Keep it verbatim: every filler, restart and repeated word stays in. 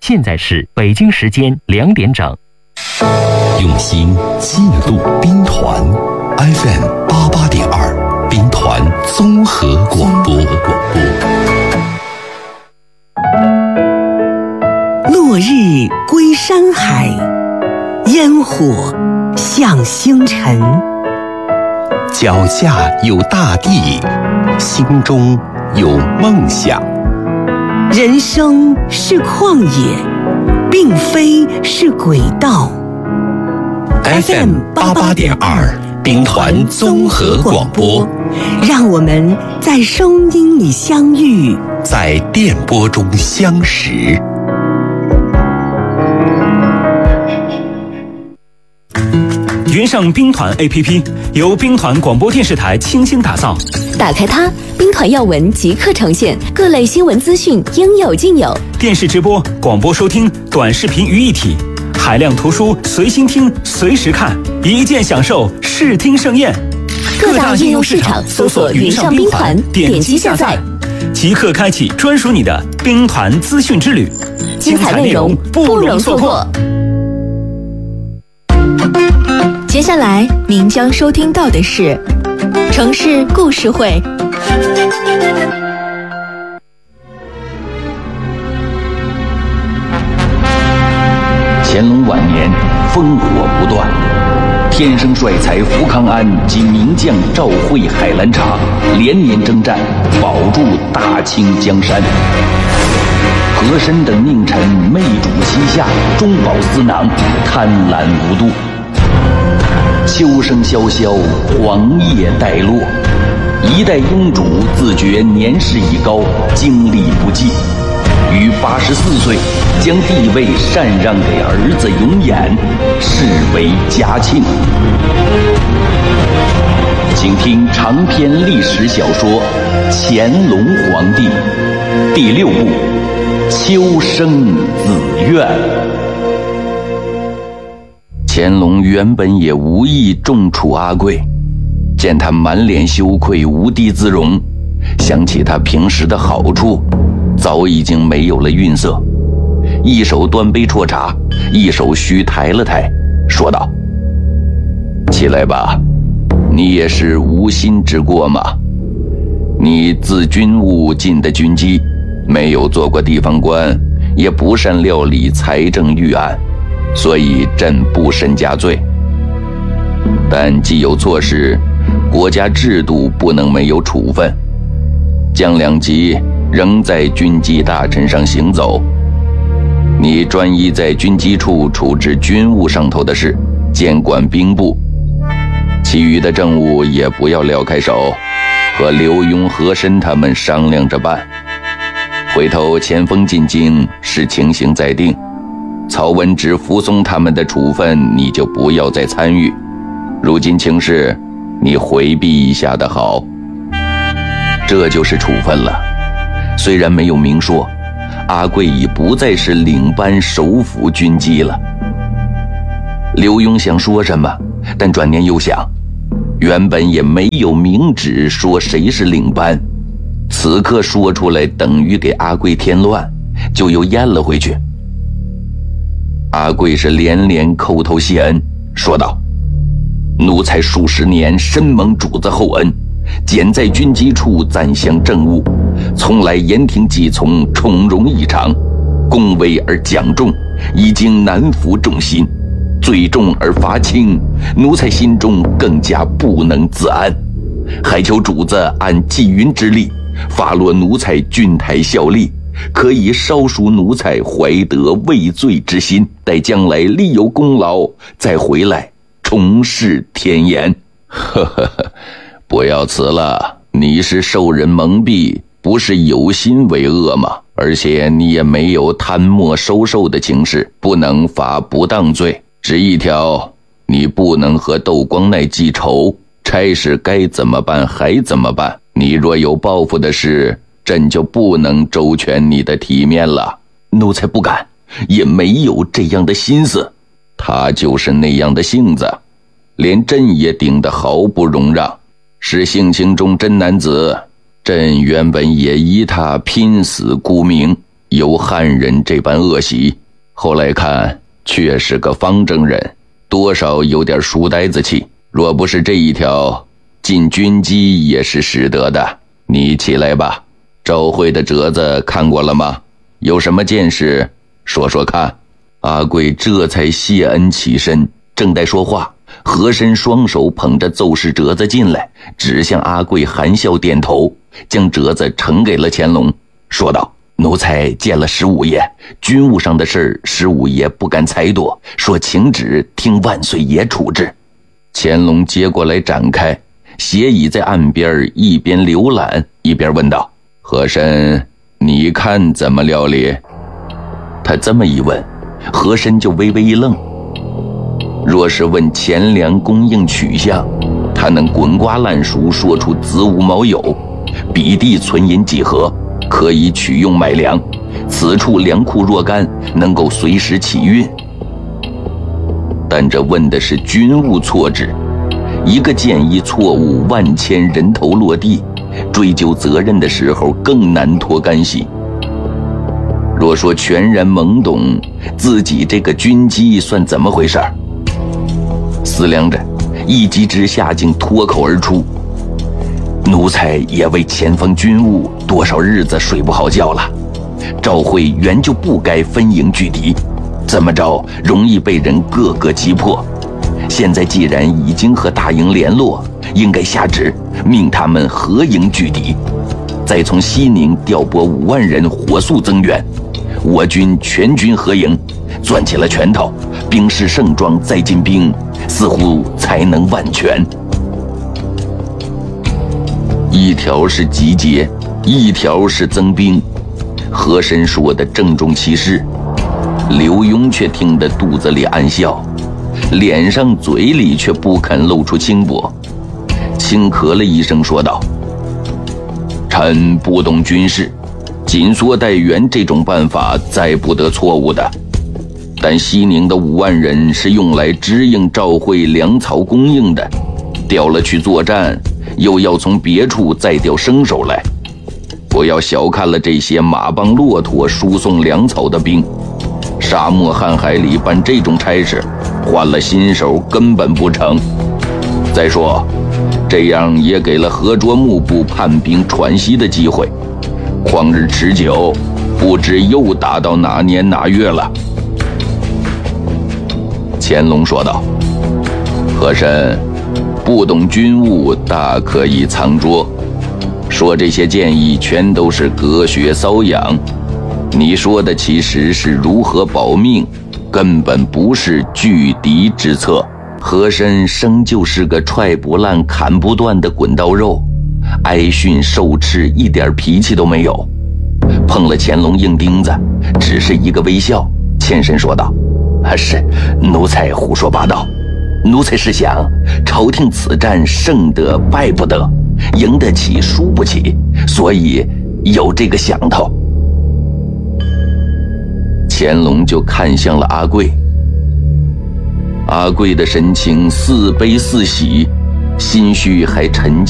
现在是北京时间两点整。 用心记录兵团 F M 八八点二，兵团综合广播。 落日归山海，烟火向星辰。 脚下有大地，心中有梦想。 人生是旷野，并非是轨道。 F M 八八点二，兵团综合广播， 让我们在声音里相遇， 在电波中相识。 云上兵团 A P P 由兵团广播电视台倾心打造， 打开它，兵团要闻即刻呈现，各类新闻资讯应有尽有。 电视直播、广播收听、短视频于一体，海量图书随心听、随时看，一键享受视听盛宴。 各大应用市场搜索云上兵团，点击下载， 即刻开启专属你的兵团资讯之旅， 精彩内容不容错过。接下来您将收听到的是城市故事会。 乾隆晚年，烽火不断，天生帅才福康安及名将赵惠、海兰察连年征战，保住大清江山。和珅等佞臣媚主西夏，中饱私囊，贪婪无度。秋声萧萧，黄叶带落，一代庸主自觉年事已高，精力不济，于八十四岁将帝位禅让给儿子永琰，视为嘉庆。请听长篇历史小说《乾隆皇帝》第六部《秋生子愿》。乾隆原本也无意重处阿贵，见他满脸羞愧，无地自容，想起他平时的好处，早已经没有了韵色，一手端杯啜茶，一手虚抬了抬，说道：起来吧，你也是无心之过嘛。你自军务进的军机，没有做过地方官，也不善料理财政预案，所以朕不审加罪。但既有错事，国家制度不能没有处分。将两级仍在军机大臣上行走，你专一在军机处处置军务上头的事，监管兵部，其余的政务也不要撂开手，和刘墉、和珅他们商量着办。回头前锋进京，视情形再定。曹文植、扶松他们的处分，你就不要再参与。如今情势，你回避一下的好。这就是处分了。虽然没有明说，阿贵已不再是领班首辅军机了。刘墉想说什么，但转念又想，原本也没有明旨说谁是领班，此刻说出来等于给阿贵添乱，就又咽了回去。阿贵是连连叩头谢恩，说道：奴才数十年深蒙主子厚恩，简在军机处暂详政务，从来言听计从，宠容异常，恭维而奖重，已经难服众心，罪重而罚轻，奴才心中更加不能自安，还求主子按纪云之例，发落奴才军台效力，可以稍恕奴才怀得畏罪之心，待将来立有功劳，再回来重试天颜。呵呵呵，不要辞了，你是受人蒙蔽，不是有心为恶吗？而且你也没有贪墨收受的情事，不能罚不当罪。只一条，你不能和窦光鼐记仇，差事该怎么办还怎么办。你若有报复的事，朕就不能周全你的体面了。奴才不敢，也没有这样的心思。他就是那样的性子，连朕也顶得毫不容让，是性情中真男子。朕原本也依他拼死沽名， 有汉人这般恶习，后来看却是个方正人，多少有点书呆子气。若不是这一条，进军机也是使得的。你起来吧。赵慧的折子看过了吗？有什么见识说说看。阿贵这才谢恩起身，正待说话，和珅双手捧着奏事折子进来，指向阿贵含笑点头，将折子呈给了乾隆，说道：奴才见了十五爷，军务上的事十五爷不敢裁夺，说请旨听万岁爷处置。乾隆接过来展开，斜倚在岸边，一边浏览一边问道：和珅，你看怎么料理？他这么一问，和珅就微微一愣。若是问钱粮供应取向，他能滚瓜烂熟说出子午卯酉，彼地存银几何，可以取用买粮，此处粮库若干，能够随时起运。但这问的是军务错置，一个建议错误，万千人头落地，追究责任的时候更难脱干系。若说全然懵懂，自己这个军机算怎么回事？思量着，一急之下竟脱口而出：奴才也为前方军务，多少日子睡不好觉了。赵慧原就不该分营拒敌，这么着容易被人各个击破。现在既然已经和大营联络，应该下旨命他们合营拒敌，再从西宁调拨五万人火速增援，我军全军合营，攥起了拳头，兵势盛壮，再进兵，似乎才能万全。一条是集结，一条是增兵，和珅说的郑重其事。刘墉却听得肚子里暗笑，脸上嘴里却不肯露出轻薄，轻咳了一声说道：臣不懂军事，紧缩待援这种办法再不得错误的，但西宁的五万人是用来支应赵慧粮草供应的，调了去作战，又要从别处再调生手来，不要小看了这些马帮骆驼输送粮草的兵，沙漠瀚海里办这种差事，换了新手根本不成。再说这样也给了何卓木部叛兵喘息的机会，旷日持久，不知又打到哪年哪月了。乾隆说道：和珅，不懂军务大可以藏拙，说这些建议全都是隔靴搔痒，你说的其实是如何保命，根本不是拒敌之策。和珅生就是个踹不烂砍不断的滚刀肉，挨训受斥一点脾气都没有，碰了乾隆硬钉子，只是一个微笑，欠身说道：啊，是奴才胡说八道，奴才是想朝廷此战胜得败不得，赢得起输不起，所以有这个想头。乾隆就看向了阿贵，阿贵的神情似悲似喜，心绪还沉